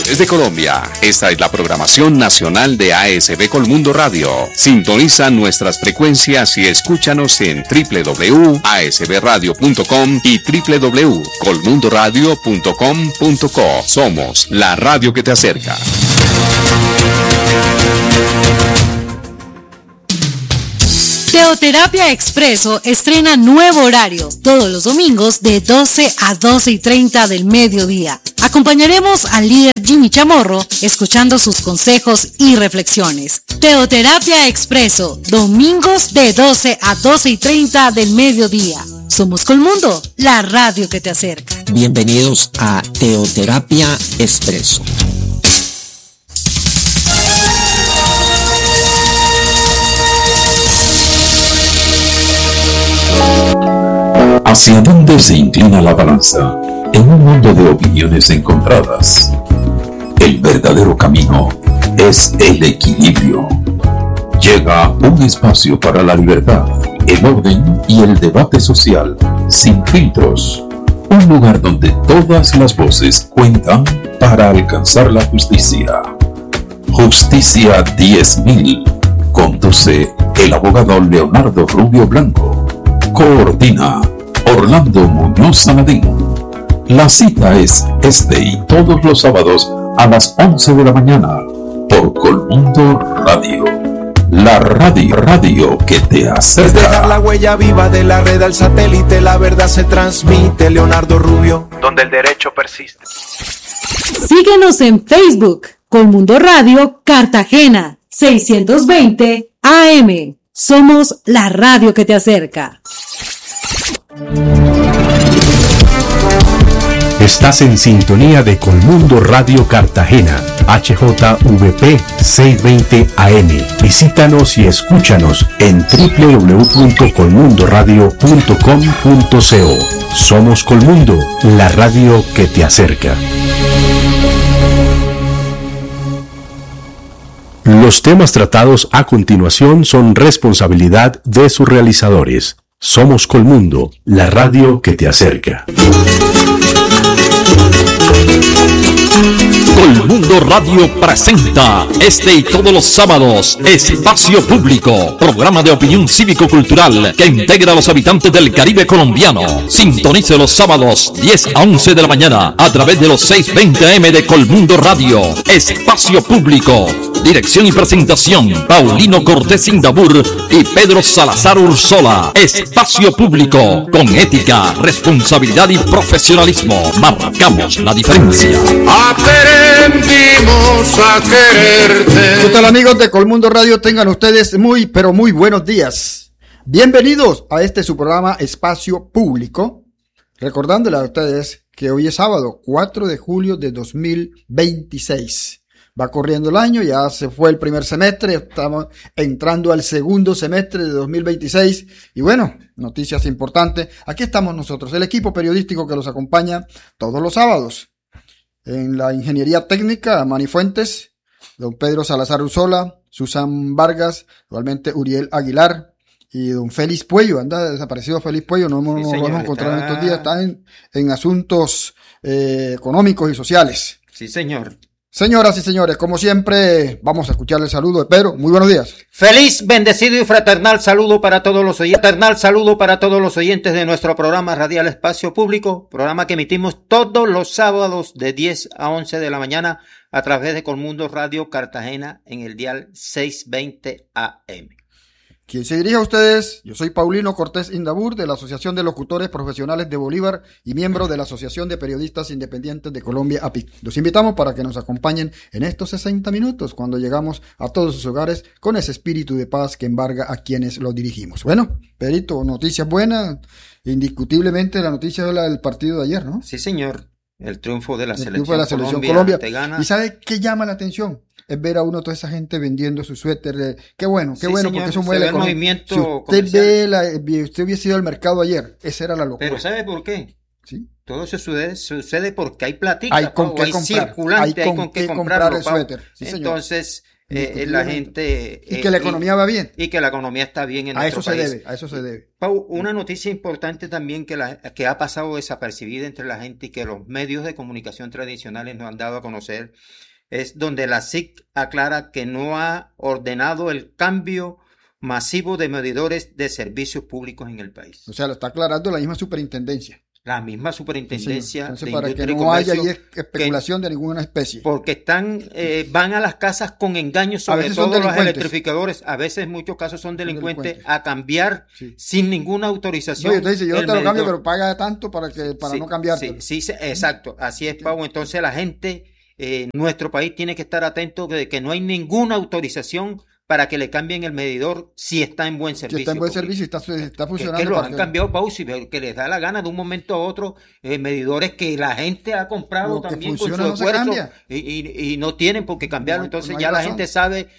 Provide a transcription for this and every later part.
desde Colombia. Esta es la programación nacional de ASB Colmundo Radio. Sintoniza nuestras frecuencias y escúchanos en www.asbradio.com y www.colmundoradio.com.co. Somos la radio que te acerca. Teoterapia Expreso estrena nuevo horario, todos los domingos de 12 a 12:30 del mediodía. Acompañaremos al líder Jimmy Chamorro, escuchando sus consejos y reflexiones. Teoterapia Expreso, domingos de 12 a 12:30 del mediodía. Somos Colmundo, la radio que te acerca. Bienvenidos a Teoterapia Expreso. ¿Hacia dónde se inclina la balanza en un mundo de opiniones encontradas? El verdadero camino es el equilibrio. Llega un espacio para la libertad, el orden y el debate social, sin filtros. Un lugar donde todas las voces cuentan para alcanzar la justicia. Justicia 10.000. Conduce el abogado Leonardo Rubio Blanco. Coordina Orlando Muñoz Saladín. La cita es este y todos los sábados a las 11 de la mañana por Colmundo Radio. La radio que te acerca. Es dejar la huella viva de la red al satélite, la verdad se transmite. Leonardo Rubio, donde el derecho persiste. Síguenos en Facebook, Colmundo Radio Cartagena, 620 AM. Somos la radio que te acerca. Estás en sintonía de Colmundo Radio Cartagena, HJVP 620 AM. Visítanos y escúchanos en www.colmundoradio.com.co. Somos Colmundo, la radio que te acerca. Los temas tratados a continuación son responsabilidad de sus realizadores. Somos Colmundo, la radio que te acerca. Colmundo Radio presenta este y todos los sábados Espacio Público, programa de opinión cívico-cultural que integra a los habitantes del Caribe colombiano. Sintonice los sábados 10 a 11 de la mañana a través de los 620 AM de Colmundo Radio. Espacio Público. Dirección y presentación, Paulino Cortés Indabur y Pedro Salazar Ursola. Espacio Público, con ética, responsabilidad y profesionalismo. Marcamos la diferencia. Aprendimos a quererte. ¿Qué tal, amigos de Colmundo Radio? Tengan ustedes muy buenos días. Bienvenidos a este su programa Espacio Público. Recordándole a ustedes que hoy es sábado, 4 de julio de 2026. Va corriendo el año, ya se fue el primer semestre, estamos entrando al segundo semestre de 2026 y bueno, noticias importantes. Aquí estamos nosotros, el equipo periodístico que los acompaña todos los sábados. En la ingeniería técnica, Manny Fuentes, don Pedro Salazar Ursola, Susan Vargas, igualmente Uriel Aguilar y don Félix Puello. Anda desaparecido Félix Puello, no lo hemos encontrado en estos días, está en asuntos económicos y sociales. Sí, señor. Señoras y señores, como siempre, vamos a escuchar el saludo de Pedro. Muy buenos días. Feliz, bendecido y fraternal saludo para todos los oyentes de nuestro programa radial Espacio Público, programa que emitimos todos los sábados de 10 a 11 de la mañana a través de Colmundo Radio Cartagena en el dial 620 AM. Quien se dirige a ustedes, yo soy Paulino Cortés Indabur de la Asociación de Locutores Profesionales de Bolívar y miembro de la Asociación de Periodistas Independientes de Colombia, APIC. Los invitamos para que nos acompañen en estos 60 minutos cuando llegamos a todos sus hogares con ese espíritu de paz que embarga a quienes los dirigimos. Bueno, Perito, noticias buenas, indiscutiblemente la noticia del partido de ayer, ¿no? Sí, señor, el triunfo de la selección Colombia. ¿Y sabe qué llama la atención? Es ver a toda esa gente vendiendo su suéter. Qué bueno, señor, porque eso mueve el movimiento. Si usted hubiese ido al mercado ayer, esa era la locura. Pero ¿sabe por qué? ¿Sí? Todo eso sucede porque hay platica, hay con qué comprar, circulante, hay con qué comprar el suéter. Sí, entonces, la gente... y que la economía va bien. Y que la economía está bien en nuestro país. A eso se debe. Pau, una noticia importante también que ha pasado desapercibida entre la gente y que los medios de comunicación tradicionales nos han dado a conocer, es donde la SIC aclara que no ha ordenado el cambio masivo de medidores de servicios públicos en el país. O sea, lo está aclarando la misma superintendencia. La misma superintendencia. Entonces, de para que Industria y no haya Comercio, ahí especulación de ninguna especie. Porque van a las casas con engaños, sobre todo los electrificadores. A veces, en muchos casos, son delincuentes a cambiar sin ninguna autorización. No, entonces, yo no te lo cambio, pero paga tanto para no cambiarte. Sí, exacto. Así es, Pau. Entonces, la gente, nuestro país tiene que estar atento de que no hay ninguna autorización para que le cambien el medidor si está en buen servicio. Si está en buen servicio y está funcionando. Que lo han cambiado, Pau, que les da la gana de un momento a otro, medidores que la gente ha comprado también con su esfuerzo y no tienen por qué cambiarlo. Entonces ya la gente sabe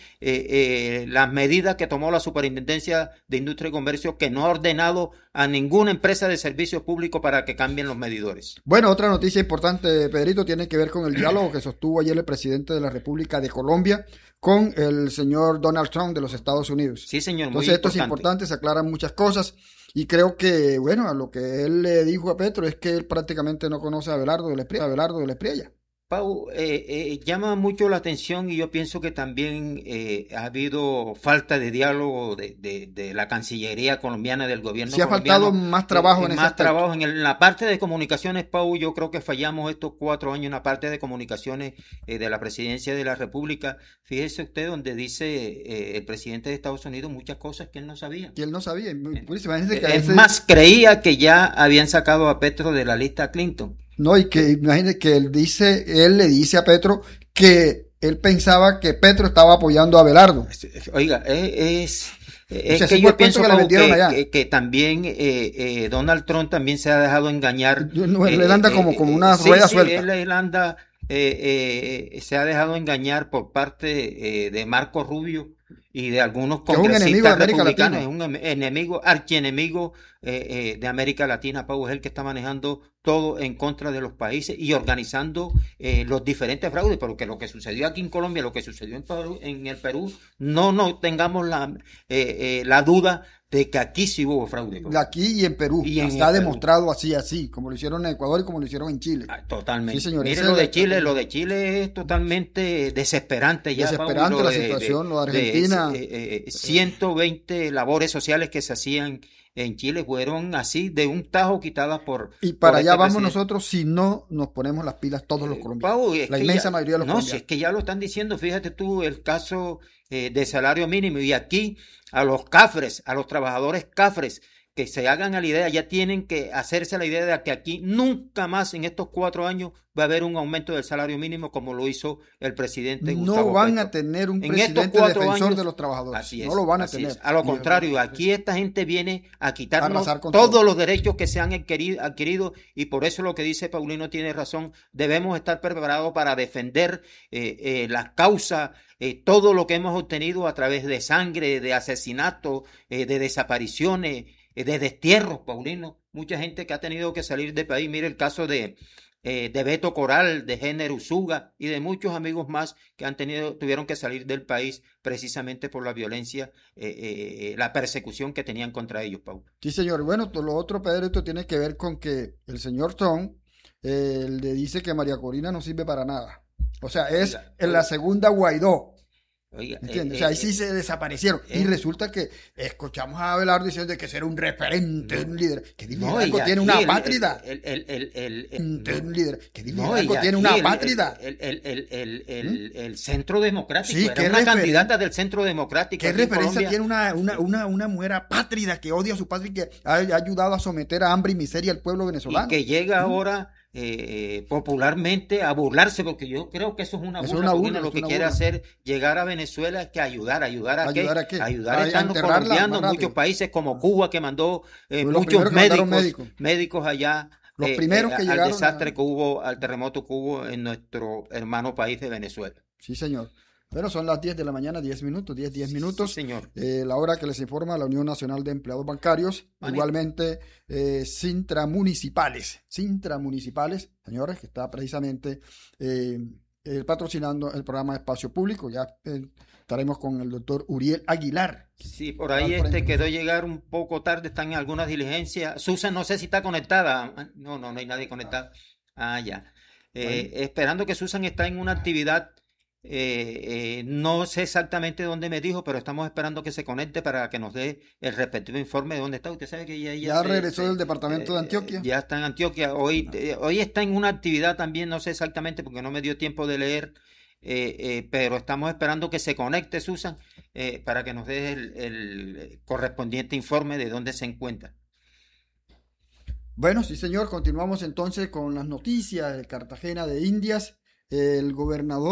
las medidas que tomó la Superintendencia de Industria y Comercio, que no ha ordenado a ninguna empresa de servicios públicos para que cambien los medidores. Bueno, otra noticia importante, Pedrito, tiene que ver con el diálogo que sostuvo ayer el presidente de la República de Colombia con el señor Donald Trump de los Estados Unidos. Sí, señor. Entonces esto es importante, se aclaran muchas cosas y creo que, bueno, a lo que él le dijo a Petro es que él prácticamente no conoce a Abelardo de la Espriella. Pau, llama mucho la atención y yo pienso que también ha habido falta de diálogo de la Cancillería colombiana, del gobierno colombiano. Sí ha faltado más trabajo en ese aspecto. Más trabajo en la parte de comunicaciones, Pau. Yo creo que fallamos estos 4 años en la parte de comunicaciones de la Presidencia de la República. Fíjese usted donde dice el presidente de Estados Unidos muchas cosas que él no sabía. Que él no sabía. Más, creía que ya habían sacado a Petro de la lista Clinton. No, y que imagínate que él le dice a Petro que él pensaba que Petro estaba apoyando a Abelardo. Oiga, es que yo pienso que también Donald Trump también se ha dejado engañar. Él anda como una rueda suelta. Él anda, se ha dejado engañar por parte de Marco Rubio y de algunos congresistas republicanos. Es un enemigo, archienemigo de América Latina. Pau, es el que está manejando todo en contra de los países y organizando los diferentes fraudes, pero que lo que sucedió aquí en Colombia, lo que sucedió en el Perú, no tengamos la duda de que aquí sí hubo fraude. Aquí y en Perú. Está demostrado así, como lo hicieron en Ecuador y como lo hicieron en Chile. Totalmente. Sí, señor. Mire lo de Chile es totalmente desesperante. Desesperante Pablo, la situación, lo de Argentina. 120 labores sociales que se hacían en Chile fueron así de un tajo quitadas por... Y para allá vamos nosotros si no nos ponemos las pilas todos los colombianos. Pau, la inmensa mayoría de los colombianos. No, si es que ya lo están diciendo, fíjate tú el caso de salario mínimo y aquí a los cafres, a los trabajadores cafres, que se hagan a la idea, ya tienen que hacerse la idea de que aquí nunca más en estos 4 años va a haber un aumento del salario mínimo como lo hizo el presidente Gustavo No van Petro. A tener un presidente defensor de los trabajadores. Así es, no lo van a tener. A lo contrario, aquí esta gente viene a quitarnos todos los derechos que se han adquirido y por eso lo que dice Paulino tiene razón. Debemos estar preparados para defender las causas, todo lo que hemos obtenido a través de sangre, de asesinatos, de desapariciones, de destierros, Paulino. Mucha gente que ha tenido que salir del país. Mire el caso de Beto Coral, de Jenner Usuga y de muchos amigos más que tuvieron que salir del país precisamente por la violencia, la persecución que tenían contra ellos, Pau. Sí, señor. Bueno, lo otro, Pedro, esto tiene que ver con que el señor Trump le dice que María Corina no sirve para nada. O sea, es en la segunda Guaidó. Oiga, ¿entiendes? O sea, ahí sí se desaparecieron. Y resulta que escuchamos a Abelardo diciendo que ser un referente, un líder. ¿Qué liderazgo tiene una pátrida? Un líder. ¿Qué liderazgo tiene una pátrida? El Centro Democrático. Sí, era una candidata del Centro Democrático. ¿Qué referencia tiene una mujer apátrida que odia a su patria y que ha ayudado a someter a hambre y miseria al pueblo venezolano? Y que llega ahora popularmente a burlarse, porque yo creo que eso es una burla, lo que quiere hacer llegar a Venezuela es que ayudar a están colombianos, muchos países como Cuba que mandó muchos médicos allá, los primeros que llegaron al desastre que hubo, al terremoto que hubo en nuestro hermano país de Venezuela. Sí, señor. Bueno, son las 10 de la mañana, 10 minutos. Sí, señor. La hora que les informa la Unión Nacional de Empleados Bancarios, igualmente Sintra Municipales, señores, que está precisamente patrocinando el programa Espacio Público. Ya estaremos con el doctor Uriel Aguilar. Sí, por ahí quedó llegar un poco tarde, están en algunas diligencias. Susan, no sé si está conectada. No hay nadie conectado. Ya. Esperando que Susan está en una actividad. No sé exactamente dónde me dijo, pero estamos esperando que se conecte para que nos dé el respectivo informe de dónde está. Usted sabe que ella regresó del departamento de Antioquia. Ya está en Antioquia. Hoy está en una actividad también, no sé exactamente porque no me dio tiempo de leer, pero estamos esperando que se conecte, Susan, para que nos dé el correspondiente informe de dónde se encuentra. Bueno, sí señor, continuamos entonces con las noticias de Cartagena de Indias. El gobernador